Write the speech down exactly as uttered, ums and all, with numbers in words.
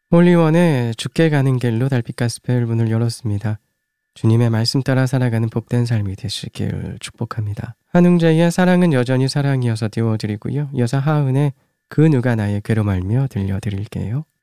홀리원의 죽게 가는 길로 달빛 가스펠 문을 열었습니다. 주님의 말씀 따라 살아가는 복된 삶이 되시길 축복합니다. 한웅자의 사랑은 여전히 사랑이어서 띄워드리고요. 여사 하은의 그 누가 나의 괴로 말며 들려드릴게요.